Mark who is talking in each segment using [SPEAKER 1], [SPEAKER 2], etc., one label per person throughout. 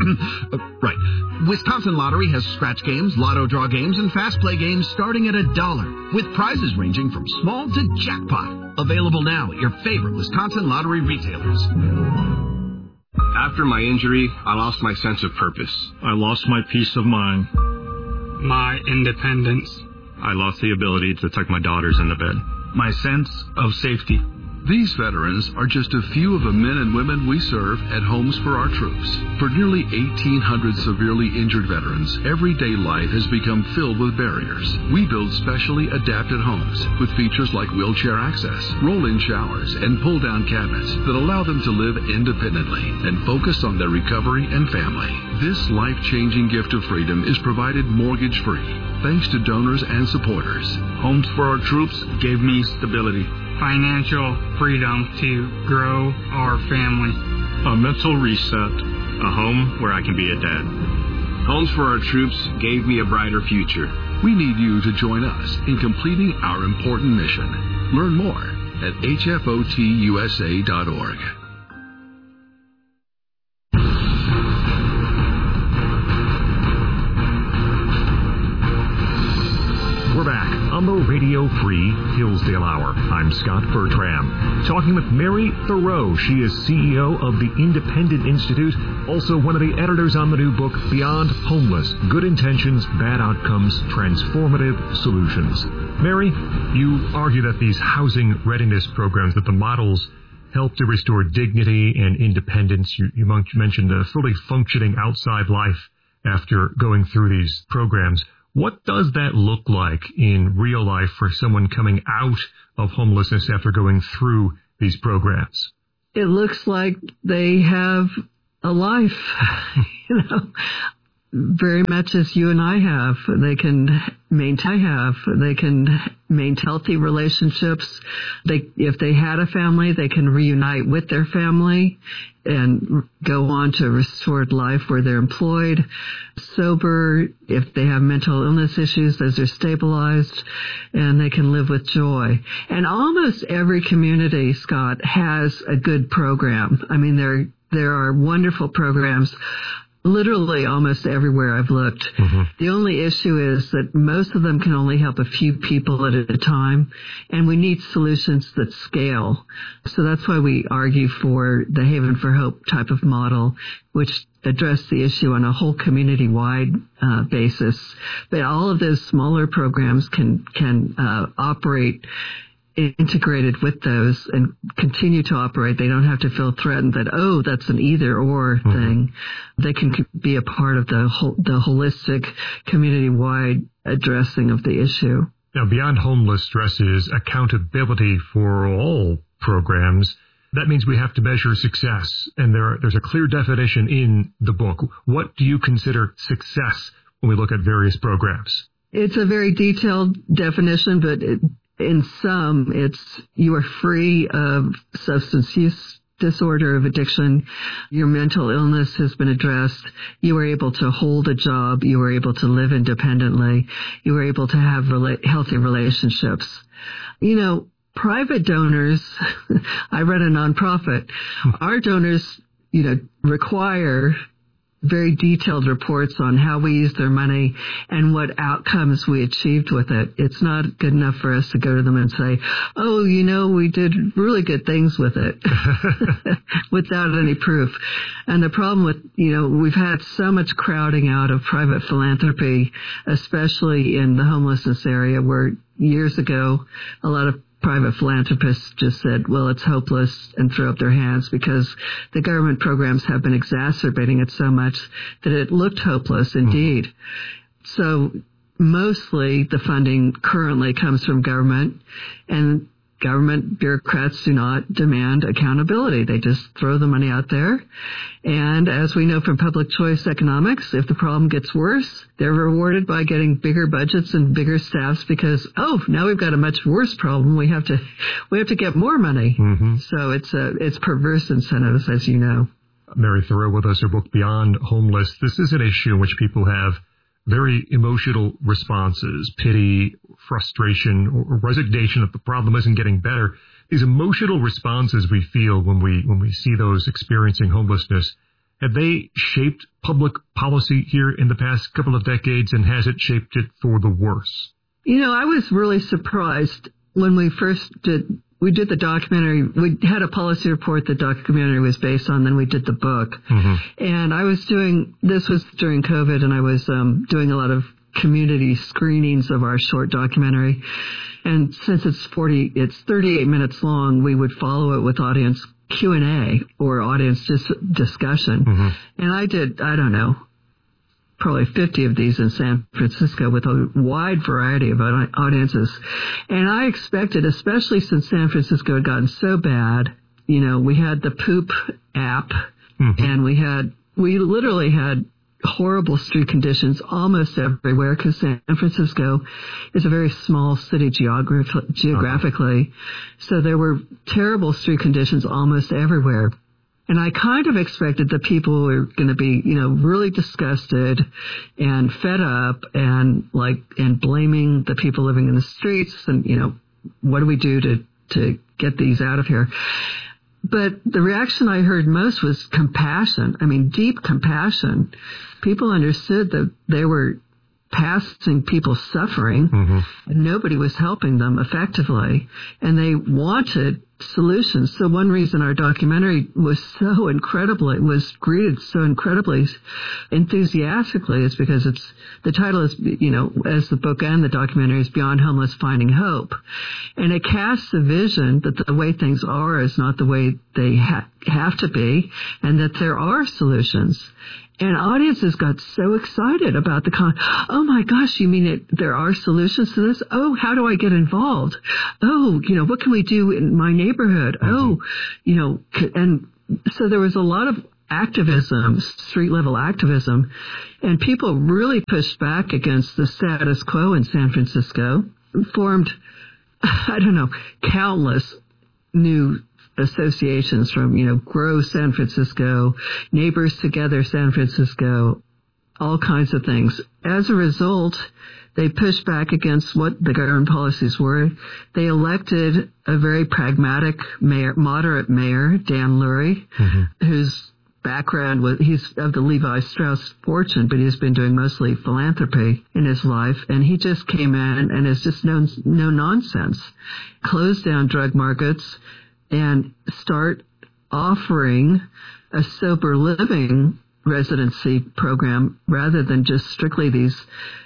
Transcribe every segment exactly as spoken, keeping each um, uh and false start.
[SPEAKER 1] uh, right. Wisconsin Lottery has scratch games, lotto draw games, and fast play games starting at a dollar, with prizes ranging from small to jackpot. Available now at your favorite Wisconsin Lottery retailers.
[SPEAKER 2] After my injury, I lost my sense of purpose.
[SPEAKER 3] I lost my peace of mind.
[SPEAKER 4] My independence.
[SPEAKER 3] I lost the ability to tuck my daughters into bed.
[SPEAKER 5] My sense of safety.
[SPEAKER 6] These veterans are just a few of the men and women we serve at Homes for Our Troops. For nearly eighteen hundred severely injured veterans, everyday life has become filled with barriers. We build specially adapted homes with features like wheelchair access, roll-in showers, and pull-down cabinets that allow them to live independently and focus on their recovery and family. This life-changing gift of freedom is provided mortgage-free, thanks to donors and supporters.
[SPEAKER 5] Homes for Our Troops gave me stability.
[SPEAKER 4] Financial freedom to grow our family.
[SPEAKER 3] A mental reset. A home where I can be a dad.
[SPEAKER 2] Homes for Our Troops gave me a brighter future.
[SPEAKER 6] We need you to join us in completing our important mission. Learn more at H F O T U S A dot org.
[SPEAKER 7] We're back on the Radio Free Hillsdale Hour. I'm Scott Bertram, talking with Mary Theroux. She is C E O of the Independent Institute, also one of the editors on the new book, Beyond Homeless, Good Intentions, Bad Outcomes, Transformative Solutions. Mary, you argue that these housing readiness programs, that the models help to restore dignity and independence. You, you mentioned a fully functioning outside life after going through these programs. What does that look like in real life for someone coming out of homelessness after going through these programs?
[SPEAKER 8] It looks like they have a life, you know, very much as you and I have. They can maintain, have, they can maintain healthy relationships. They, if they had a family, they can reunite with their family and go on to a restored life where they're employed, sober. If they have mental illness issues, those are stabilized, and they can live with joy. And almost every community, Scott, has a good program. I mean, there there are wonderful programs literally almost everywhere I've looked. Mm-hmm. The only issue is that most of them can only help a few people at a time, and we need solutions that scale. So that's why we argue for the Haven for Hope type of model, which address the issue on a whole community-wide uh, basis. But all of those smaller programs can can uh, operate integrated with those and continue to operate. They don't have to feel threatened that, oh, that's an either-or mm-hmm. thing. They can be a part of the whole, the holistic, community-wide addressing of the issue.
[SPEAKER 7] Now, Beyond Homeless stresses accountability for all programs. That means we have to measure success, and there, there's a clear definition in the book. What do you consider success when we look at various programs?
[SPEAKER 8] It's a very detailed definition, but it in some, it's you are free of substance use disorder, of addiction. Your mental illness has been addressed. You were able to hold a job. You were able to live independently. You were able to have rela- healthy relationships. You know, private donors, I run a nonprofit. Our donors, you know, require very detailed reports on how we use their money and what outcomes we achieved with it. It's not good enough for us to go to them and say, oh, you know, we did really good things with it without any proof. And the problem with, you know, we've had so much crowding out of private philanthropy, especially in the homelessness area, where years ago, a lot of private philanthropists just said, well, it's hopeless, and throw up their hands, because the government programs have been exacerbating it so much that it looked hopeless indeed. Mm-hmm. So mostly the funding currently comes from government, and government bureaucrats do not demand accountability. They just throw the money out there. And as we know from public choice economics, if the problem gets worse, they're rewarded by getting bigger budgets and bigger staffs because, oh, now we've got a much worse problem. We have to, we have to get more money. Mm-hmm. So it's a, it's perverse incentives, as you know.
[SPEAKER 7] Mary Theroux with us, her book Beyond Homeless. This is an issue in which people have very emotional responses, pity, frustration, or resignation that the problem isn't getting better. These emotional responses we feel when we when we see those experiencing homelessness, Have they shaped public policy here in the past couple of decades, and has it shaped it for the worse?
[SPEAKER 8] You know, I was really surprised when we first did, we did the documentary. We had a policy report the documentary was based on, then we did the book. Mm-hmm. And I was doing, this was during COVID, and I was um, doing a lot of community screenings of our short documentary. And since it's forty, it's thirty-eight minutes long, we would follow it with audience Q and A or audience dis- discussion. Mm-hmm. And I did, I don't know, probably fifty of these in San Francisco with a wide variety of audiences. And I expected, especially since San Francisco had gotten so bad, you know, we had the poop app mm-hmm. and we had, we literally had horrible street conditions almost everywhere because San Francisco is a very small city geograph- geographically. Uh-huh. So there were terrible street conditions almost everywhere. And I kind of expected that people were going to be, you know, really disgusted and fed up and like, and blaming the people living in the streets and, you know, what do we do to, to get these out of here? But the reaction I heard most was compassion. I mean, deep compassion. People understood that they were passing people's suffering, mm-hmm. and nobody was helping them effectively, and they wanted solutions. So one reason our documentary was so incredibly, was greeted so incredibly enthusiastically is because it's, the title is, you know, as the book and the documentary is Beyond Homeless, Finding Hope. And it casts a vision that the way things are is not the way they ha- have to be, and that there are solutions. And audiences got so excited about the con. Oh my gosh, you mean it, there are solutions to this? Oh, how do I get involved? Oh, you know, what can we do in my neighborhood? Mm-hmm. Oh, you know, and so there was a lot of activism, street level activism, and people really pushed back against the status quo in San Francisco, formed, I don't know, countless new associations from, you know, Grow San Francisco, Neighbors Together San Francisco, all kinds of things. As a result, they pushed back against what the government policies were. They elected a very pragmatic mayor, moderate mayor, Dan Lurie, mm-hmm. whose background was, he's of the Levi Strauss fortune, but he's been doing mostly philanthropy in his life. And he just came in and is just no, no nonsense, closed down drug markets, and start offering a sober living residency program rather than just strictly these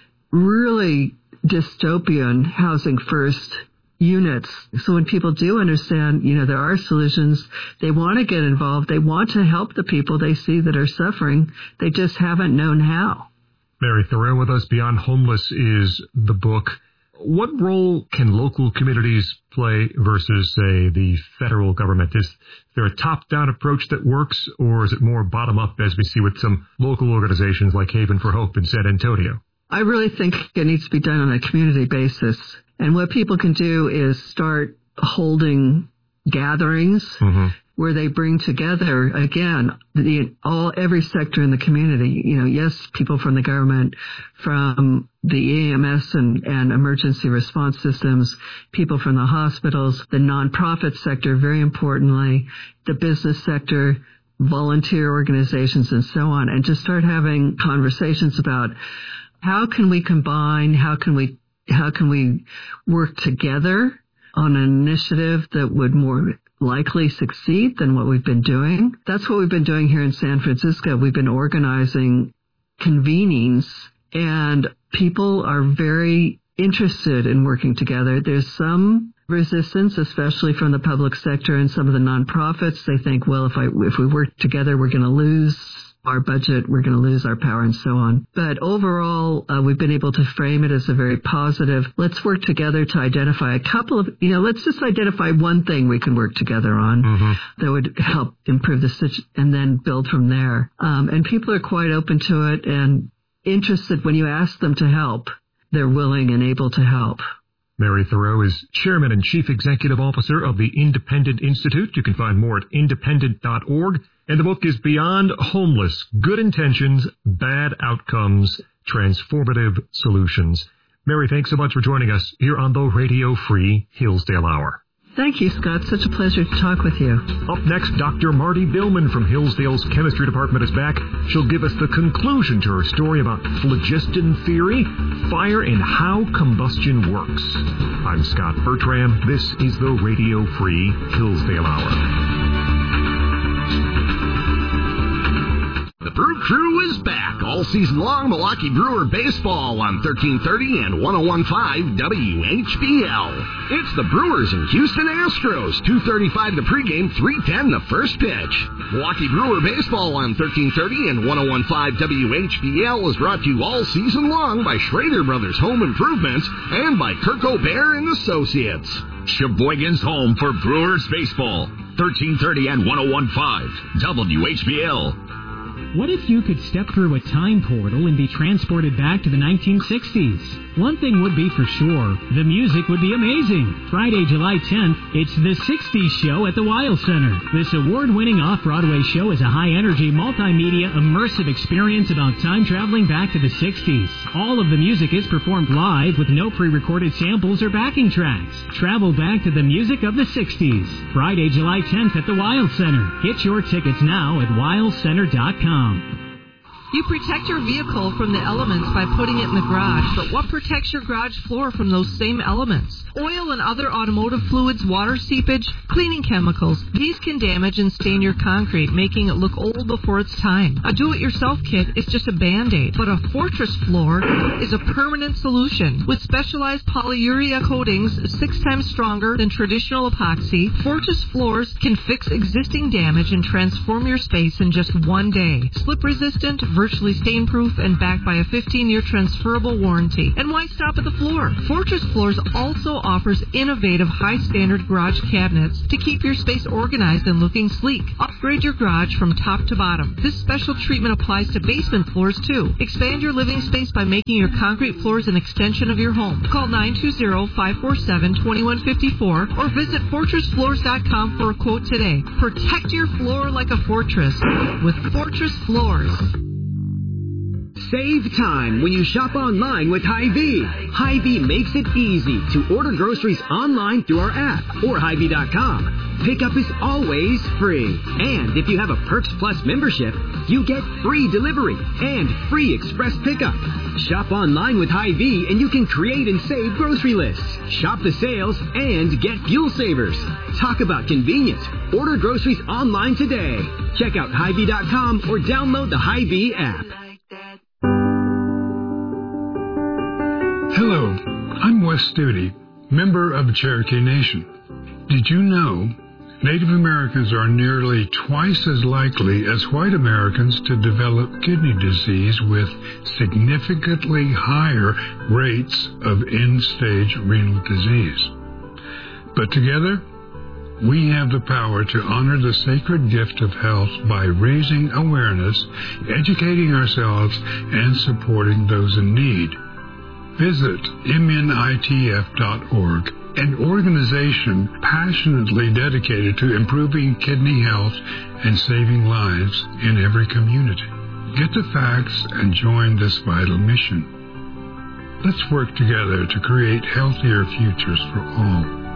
[SPEAKER 8] really dystopian housing first units. So when people do understand, you know, there are solutions, they want to get involved, they want to help the people they see that are suffering, they just haven't known how.
[SPEAKER 7] Mary Thoreau with us. Beyond Homeless is the book. What role can local communities play versus, say, the federal government? Is there a top-down approach that works, or is it more bottom-up, as we see with some local organizations like Haven for Hope in San Antonio?
[SPEAKER 8] I really think it needs to be done on a community basis. And what people can do is start holding gatherings mm-hmm. where they bring together, again, the all every sector in the community. You know, yes, people from the government, from the E M S and, and emergency response systems, people from the hospitals, the nonprofit sector, very importantly, the business sector, volunteer organizations, and so on, and just start having conversations about how can we combine, how can we how can we work together on an initiative that would more likely succeed than what we've been doing. That's what we've been doing here in San Francisco. We've been organizing convenings, and people are very interested in working together. There's some resistance, especially from the public sector and some of the nonprofits. They think, well, if I if we work together, we're going to lose our budget, we're going to lose our power, and so on. But overall, uh, we've been able to frame it as a very positive, let's work together to identify a couple of, you know, let's just identify one thing we can work together on mm-hmm. that would help improve the situation, and then build from there. Um, and people are quite open to it and interested. When you ask them to help, they're willing and able to help.
[SPEAKER 7] Mary Thoreau is Chairman and Chief Executive Officer of the Independent Institute. You can find more at independent dot org. And the book is Beyond Homeless, Good Intentions, Bad Outcomes, Transformative Solutions. Mary, thanks so much for joining us here on the Radio Free Hillsdale Hour.
[SPEAKER 8] Thank you, Scott. Such a pleasure to talk with you.
[SPEAKER 7] Up next, Doctor Marty Billman from Hillsdale's Chemistry Department is back. She'll give us the conclusion to her story about phlogiston theory, fire, and how combustion works. I'm Scott Bertram. This is the Radio Free Hillsdale Hour.
[SPEAKER 1] The Brew Crew is back all season long. Milwaukee Brewer baseball on thirteen thirty and one oh one point five W H B L. It's the Brewers and Houston Astros. two thirty-five the pregame, three ten the first pitch. Milwaukee Brewer baseball on thirteen thirty and one oh one point five W H B L is brought to you all season long by Schrader Brothers Home Improvements and by Kirk O'Bear and Associates.
[SPEAKER 9] Sheboygan's home for Brewers baseball. thirteen thirty and one oh one point five W H B L.
[SPEAKER 10] What if you could step through a time portal and be transported back to the nineteen sixties? One thing would be for sure, the music would be amazing. Friday, July tenth, it's the sixties Show at the Weil Center. This award-winning off-Broadway show is a high-energy, multimedia, immersive experience about time traveling back to the sixties. All of the music is performed live with no pre-recorded samples or backing tracks. Travel back to the music of the sixties. Friday, July tenth at the Weil Center. Get your tickets now at weil center dot com.
[SPEAKER 11] You protect your vehicle from the elements by putting it in the garage, but what protects your garage floor from those same elements? Oil and other automotive fluids, water seepage, cleaning chemicals. These can damage and stain your concrete, making it look old before its time. A do-it-yourself kit is just a Band-Aid, but a Fortress floor is a permanent solution. With specialized polyurea coatings six times stronger than traditional epoxy, Fortress floors can fix existing damage and transform your space in just one day. Slip-resistant, virtually stain-proof, and backed by a fifteen-year transferable warranty. And why stop at the floor? Fortress Floors also offers innovative high-standard garage cabinets to keep your space organized and looking sleek. Upgrade your garage from top to bottom. This special treatment applies to basement floors, too. Expand your living space by making your concrete floors an extension of your home. Call nine two zero, five four seven, two one five four or visit fortress floors dot com for a quote today. Protect your floor like a fortress with Fortress Floors.
[SPEAKER 12] Save time when you shop online with Hy-Vee. Hy-Vee makes it easy to order groceries online through our app or Hy Vee dot com. Pickup is always free. And if you have a Perks Plus membership, you get free delivery and free express pickup. Shop online with Hy-Vee and you can create and save grocery lists. Shop the sales and get fuel savers. Talk about convenience. Order groceries online today. Check out Hy Vee dot com or download the Hy-Vee app.
[SPEAKER 13] Hello, I'm Wes Studi, member of the Cherokee Nation. Did you know Native Americans are nearly twice as likely as white Americans to develop kidney disease with significantly higher rates of end-stage renal disease? But together, we have the power to honor the sacred gift of health by raising awareness, educating ourselves, and supporting those in need. Visit M N I T F dot org, an organization passionately dedicated to improving kidney health and saving lives in every community. Get the facts and join this vital mission. Let's work together to create healthier futures for all.